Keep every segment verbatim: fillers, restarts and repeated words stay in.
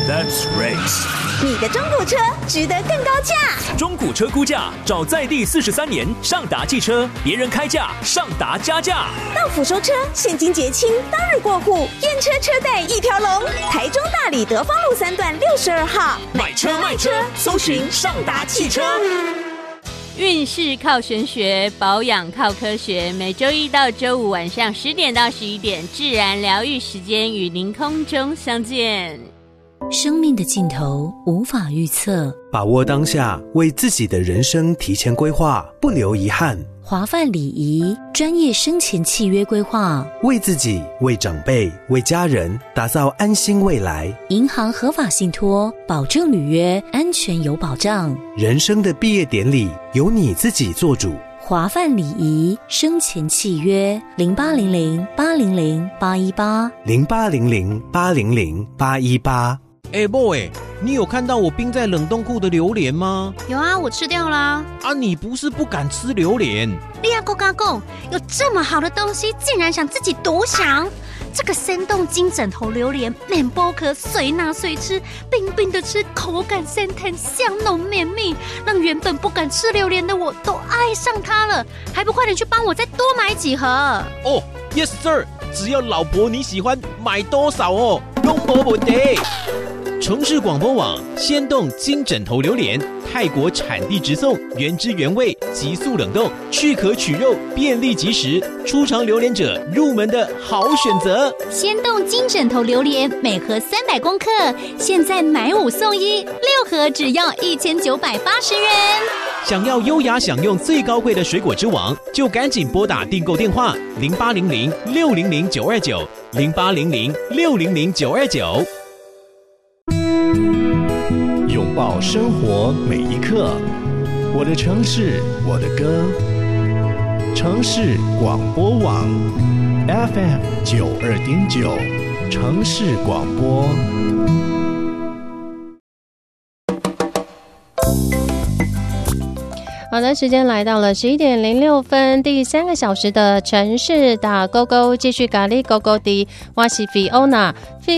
That's race。 你的中古车值得更高价。 中古车估价，找在地四十三年上达汽车，别人开价，上达加价。 到府收车，现金结清，当日过户，验车车贷一条龙。台中大里德芳路三段六十二号， 买车卖车，搜寻上达汽车。 运势靠玄学，保养靠科学。每周一到周五晚上十点到十一点，自然疗愈时间与您空中相见。 生命的尽头无法预测， 把握当下，为自己的人生提前规划，不留遗憾。 华范礼仪专业生前契约规划， 为自己、为长辈、为家人打造安心未来。 银行合法信托，保证履约，安全有保障。 人生的毕业典礼由你自己做主。 华范礼仪生前契约零八零零八零零八一八零八零零八零零八一八。 哎、欸、boy， 你有看到我冰在冷冻库的榴莲吗？ 有啊，我吃掉啦。 啊，你不是不敢吃榴莲？ 你呀，够嘎够，有这么好的东西，竟然想自己独享？这个生冻金枕头榴莲，面包壳随拿随吃，冰冰的吃，口感鲜甜，香浓绵密，让原本不敢吃榴莲的我都爱上它了。还不快点去帮我再多买几盒？ 哦 ，Yes sir， 只要老婆你喜欢，买多少哦，都没问题。城市广播网鲜冻金枕头榴莲，泰国产地直送，原汁原味，急速冷冻，去壳取肉，便利即食，初尝榴莲者入门的好选择。 鲜冻金枕头榴莲每盒三百公克，现在买五送一，六盒只要一千九百八十元。 想要优雅享用最高贵的水果之王，就赶紧拨打订购电话零八零零六零零九二九零八零零六零零九二九。 拥抱生活每一刻，我的城市，我的歌。城市广播网 F M 九二点九，城市广播。 好的，时间来到了十一点零六分，第三个小时的城市打勾勾，继续咖喱勾勾的，我是 Fiona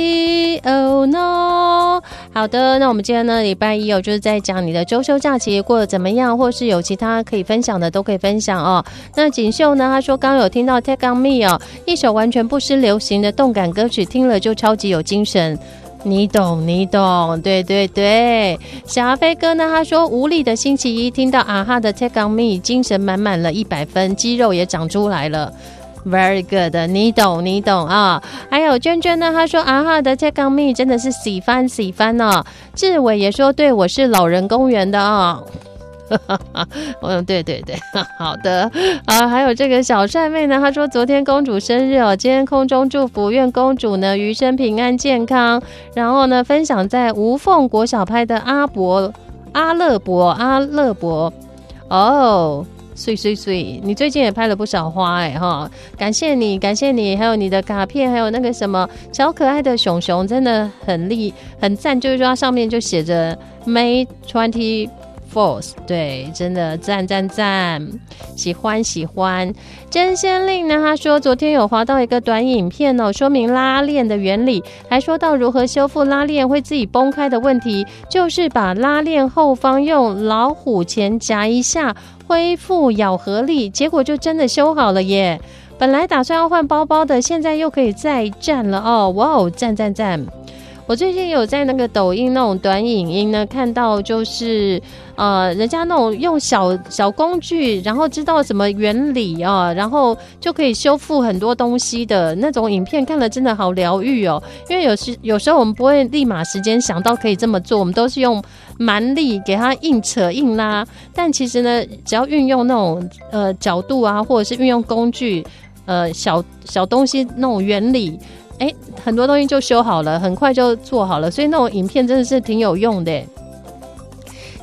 Fiona。好的，那我们今天呢，礼拜一哦，就是在讲你的周休假期过得怎么样，或是有其他可以分享的都可以分享哦。那锦绣呢，他说刚刚有听到 Take on Me 哦，一首完全不失流行的动感歌曲，听了就超级有精神。你懂你懂，对对对。小阿飞哥呢，他说无力的星期一听到啊哈的 Take on Me， 精神满满了一百分，肌肉也长出来了。Very good， 你懂你懂啊！还有娟娟呢，她说啊哈的 Take on Me 真的是喜欢喜欢哦。志伟也说对，我是老人公园的啊、哦。嗯，对对对，好的啊，还有这个小帅妹呢，她说昨天公主生日哦，今天空中祝福，愿公主呢余生平安健康。然后呢，分享在无缝国小拍的阿伯阿乐伯阿乐伯哦。碎碎碎，你最近也拍了不少花哎哈，感谢你，感谢你，还有你的卡片，还有那个什么小可爱的熊熊，真的很厉很赞，就是说它上面就写着 May twenty-fourth， 对，真的赞赞赞，喜欢喜欢。真仙令呢，他说昨天有滑到一个短影片哦，说明拉链的原理，还说到如何修复拉链会自己崩开的问题，就是把拉链后方用老虎钳夹一下，恢复咬合力，结果就真的修好了耶。本来打算要换包包的，现在又可以再战了哦，哇哦，赞赞赞。我最近有在那个抖音那种短影音呢，看到就是呃，人家那种用小小工具，然后知道什么原理啊，然后就可以修复很多东西的那种影片，看了真的好疗愈哦。因为有时有时候我们不会立马时间想到可以这么做，我们都是用蛮力给它硬扯硬拉。但其实呢，只要运用那种呃角度啊，或者是运用工具，呃小小东西那种原理。哎，很多东西就修好了，很快就做好了，所以那种影片真的是挺有用的。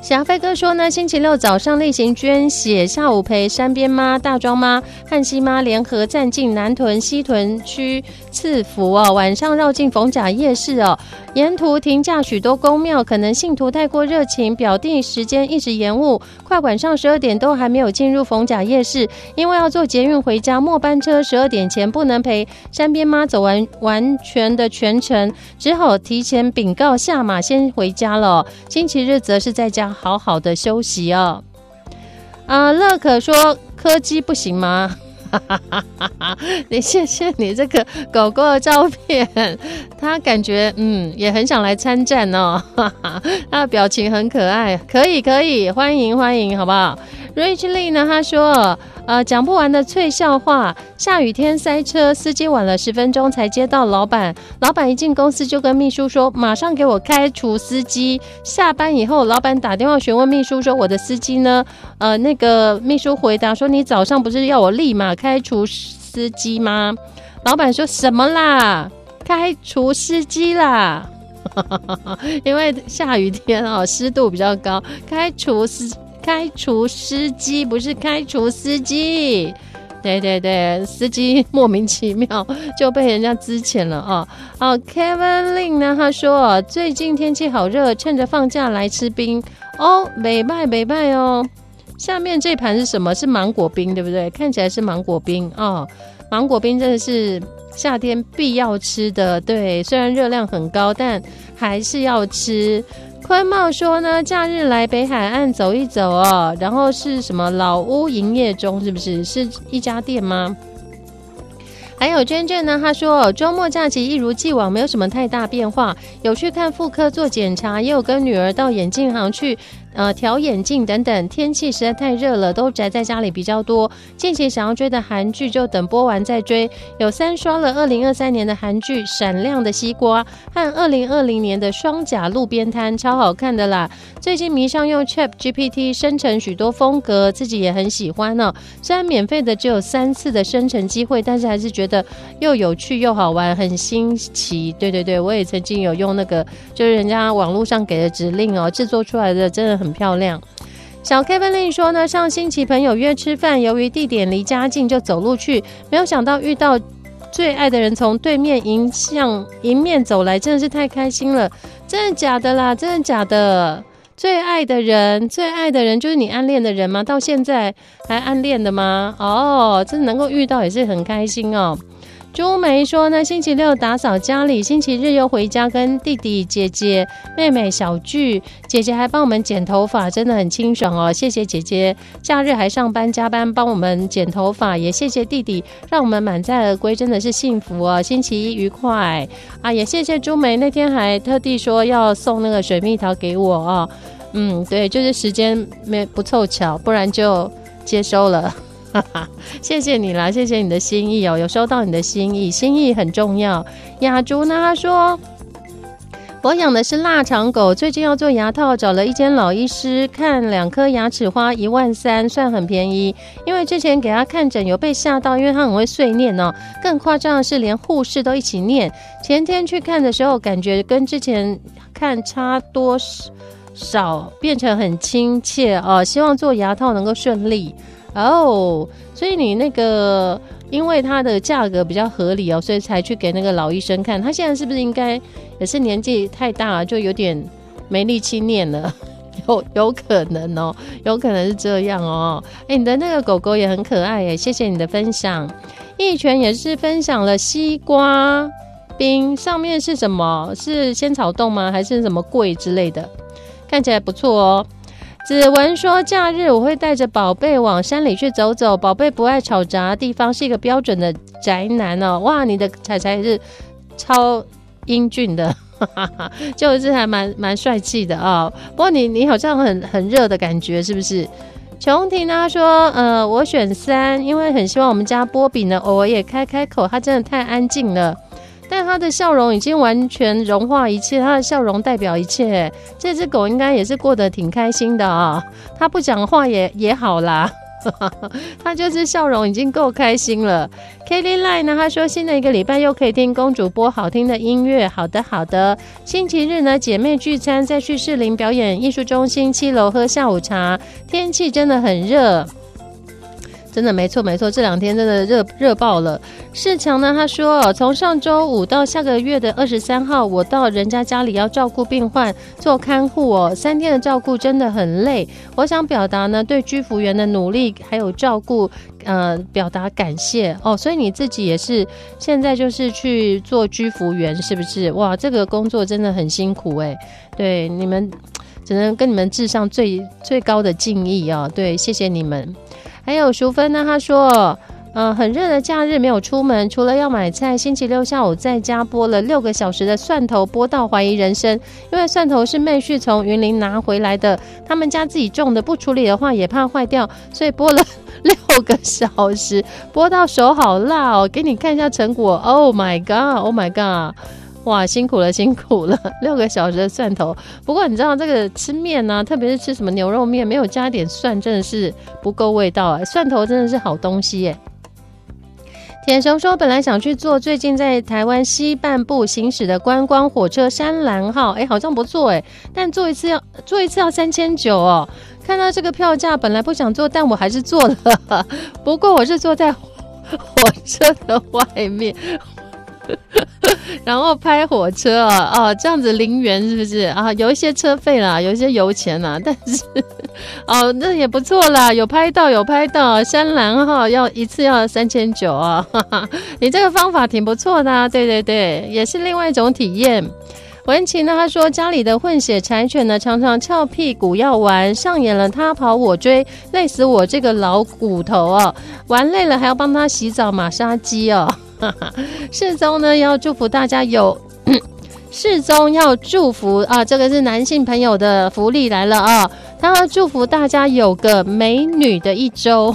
小飞哥说呢，星期六早上例行捐血，下午陪山边妈、大庄妈、汉西妈联合站进南屯、西屯区赐福哦，晚上绕进逢甲夜市哦，沿途停驾许多公庙，可能信徒太过热情，表定时间一直延误，快晚上十二点都还没有进入逢甲夜市，因为要坐捷运回家，末班车十二点前不能陪山边妈走完完全的全程，只好提前禀告下马先回家了、哦。星期日则是在家好好的休息哦。啊，乐可说柯基不行吗？你谢谢你这个狗狗的照片，他感觉嗯也很想来参战哦，他的表情很可爱，可以可以，欢迎欢迎，好不好 ？Rich Lee 呢，他说呃讲不完的脆笑话，下雨天塞车，司机晚了十分钟才接到老板，老板一进公司就跟秘书说马上给我开除司机。下班以后，老板打电话询问秘书说我的司机呢？呃，那个秘书回答说你早上不是要我立马开除司机吗？老板说什么啦？开除司机啦！因为下雨天哦，湿度比较高，开除司开除司机不是开除司机。对对对，司机莫名其妙就被人家资遣了哦。哦 ，Kevin Lin 呢？他说最近天气好热，趁着放假来吃冰哦，美拜美拜哦。下面这盘是什么？是芒果冰，对不对？看起来是芒果冰哦。芒果冰真的是夏天必要吃的，对，虽然热量很高，但还是要吃。坤茂说呢，假日来北海岸走一走哦，然后是什么老屋营业中，是不是？是一家店吗？还有娟娟呢，她说周末假期一如既往，没有什么太大变化，有去看妇科做检查，也有跟女儿到眼镜行去呃调眼镜等等。天气实在太热了，都宅在家里比较多。近期想要追的韩剧就等播完再追，有三刷了二零二三年的韩剧《闪亮的西瓜》和二零二零年的《双甲路边摊》，超好看的啦。最近迷上用 Chat G P T 生成许多风格，自己也很喜欢哦。虽然免费的只有三次的生成机会，但是还是觉得又有趣又好玩，很新奇。对对对，我也曾经有用那个，就是人家网络上给的指令哦，制作出来的真的很漂亮。小 Kevin Lin 说呢，上星期朋友约吃饭，由于地点离家近，就走路去，没有想到遇到最爱的人从对面迎向迎面走来，真的是太开心了。真的假的啦？真的假的？最爱的人，最爱的人就是你暗恋的人吗？到现在还暗恋的吗？哦，真的能够遇到也是很开心哦。朱梅说呢，星期六打扫家里，星期日又回家跟弟弟、姐姐、妹妹小聚。姐姐还帮我们剪头发，真的很清爽哦，谢谢姐姐。假日还上班加班帮我们剪头发，也谢谢弟弟，让我们满载而归，真的是幸福哦。星期一愉快啊！也谢谢朱梅，那天还特地说要送那个水蜜桃给我哦。嗯，对，就是时间没不凑巧，不然就接收了。谢谢你啦，谢谢你的心意哦，有收到你的心意，心意很重要。雅竹呢，他说我养的是腊肠狗，最近要做牙套，找了一间老医师看两颗牙齿花一万三，算很便宜。因为之前给他看诊有被吓到，因为他很会碎念哦。更夸张的是，连护士都一起念。前天去看的时候，感觉跟之前看差多少，变成很亲切哦。希望做牙套能够顺利。哦，所以你那个因为它的价格比较合理哦，所以才去给那个老医生看。他现在是不是应该也是年纪太大了，就有点没力气念了？有有可能哦，有可能是这样哦。哎，你的那个狗狗也很可爱耶，谢谢你的分享。一拳也是分享了西瓜冰，上面是什么？是仙草冻吗？还是什么桂之类的？看起来不错哦。子文说，假日我会带着宝贝往山里去走走，宝贝不爱吵杂的地方，是一个标准的宅男哦。哇，你的彩彩是超英俊的，就是还蛮蛮帅气的哦。不过你你好像很很热的感觉，是不是？琼婷呢说，呃，我选三，因为很希望我们家波比呢偶尔也开开口，他真的太安静了。但他的笑容已经完全融化一切，他的笑容代表一切。这只狗应该也是过得挺开心的啊、哦，他不讲话也也好啦。 他就是笑容已经够开心了。Kelly Line 呢，他说新的一个礼拜又可以听公主播好听的音乐。好的好的，星期日呢姐妹聚餐，再去士林表演艺术中心七楼喝下午茶，天气真的很热。真的没错没错，这两天真的热热爆了。世强呢，他说从上周五到下个月的二十三号，我到人家家里要照顾病患做看护哦，三天的照顾真的很累。我想表达呢对居服员的努力还有照顾呃表达感谢哦。所以你自己也是现在就是去做居服员是不是？哇，这个工作真的很辛苦哎。对，你们只能跟你们致上最最高的敬意哦。对，谢谢你们。还有淑芬呢，他说呃，很热的假日没有出门，除了要买菜，星期六下午在家剥了六个小时的蒜头，剥到怀疑人生。因为蒜头是妹婿从云林拿回来的，他们家自己种的，不处理的话也怕坏掉，所以剥了六个小时，剥到手好辣哦。给你看一下成果 ，Oh my god， Oh my god。哇，辛苦了辛苦了，六个小时的蒜头。不过你知道这个吃面啊，特别是吃什么牛肉面，没有加点蒜真的是不够味道啊。蒜头真的是好东西耶。铁熊说本来想去坐最近在台湾西半部行驶的观光火车山兰号，哎，好像不错哎，但坐一次要坐一次要三千九哦。看到这个票价，本来不想坐，但我还是坐了。不过我是坐在火车的外面。然后拍火车啊，哦，这样子零元是不是啊？有一些车费啦，有一些油钱啦，但是哦，那也不错啦，有拍到有拍到。山兰哈要一次要三千九啊，哈哈，你这个方法挺不错的啊，对对对，也是另外一种体验。文琪呢，他说家里的混血柴犬呢，常常翘屁股要玩，上演了他跑我追，累死我这个老骨头哦。玩累了还要帮他洗澡马杀鸡哦。世宗呢要祝福大家有世宗要祝福啊，这个是男性朋友的福利来了啊，他要祝福大家有个美女的一周。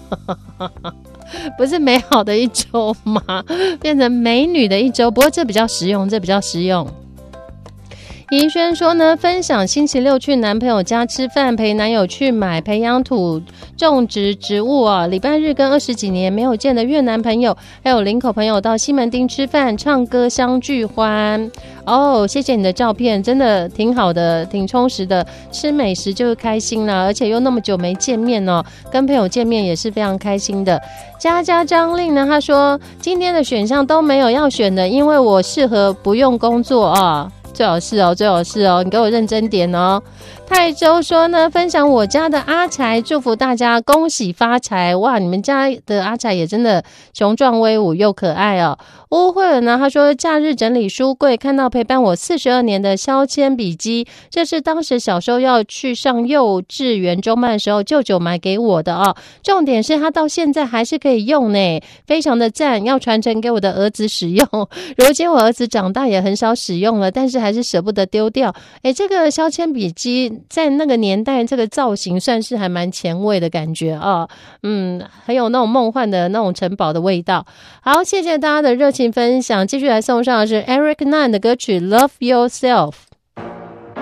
不是美好的一周吗？变成美女的一周，不过这比较实用，这比较实用。怡轩说呢，分享星期六去男朋友家吃饭，陪男友去买培养土种植植物啊。礼拜日跟二十几年没有见的越南朋友还有林口朋友到西门町吃饭唱歌相聚欢哦。谢谢你的照片，真的挺好的，挺充实的，吃美食就是开心啦，而且又那么久没见面哦，跟朋友见面也是非常开心的。佳佳张令呢，他说今天的选项都没有要选的，因为我适合不用工作啊。最好是哦，最好是哦，你给我认真点哦。泰州说呢，分享我家的阿财，祝福大家恭喜发财。哇，你们家的阿财也真的雄壮威武又可爱哦。乌慧尔呢，他说假日整理书柜，看到陪伴我四十二年的削铅笔机，这是当时小时候要去上幼稚园中班的时候舅舅买给我的哦。重点是他到现在还是可以用呢，非常的赞，要传承给我的儿子使用。如今我儿子长大也很少使用了，但是还是舍不得丢掉。诶，这个削铅笔机在那个年代，这个造型算是还蛮前卫的感觉啊、哦，嗯，很有那种梦幻的那种城堡的味道。好，谢谢大家的热情分享，继续来送上的是 Eric Nine 的歌曲 Love Yourself。